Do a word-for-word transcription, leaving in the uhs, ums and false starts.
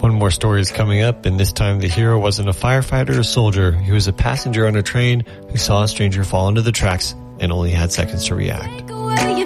One more story is coming up, and this time the hero wasn't a firefighter or soldier. He was a passenger on a train who saw a stranger fall into the tracks and only had seconds to react.